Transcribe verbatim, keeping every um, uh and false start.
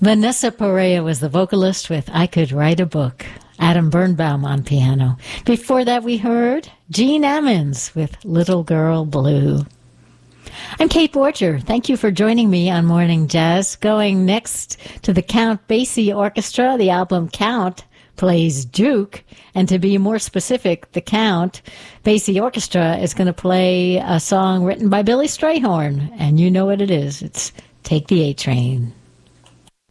Vanessa Perea was the vocalist with I Could Write a Book. Adam Birnbaum on piano. Before that, we heard Gene Ammons with Little Girl Blue. I'm Kate Borger. Thank you for joining me on Morning Jazz. Going next to the Count Basie Orchestra, the album Count plays Duke. And to be more specific, the Count Basie Orchestra is going to play a song written by Billy Strayhorn. And you know what it is. It's Take the A Train.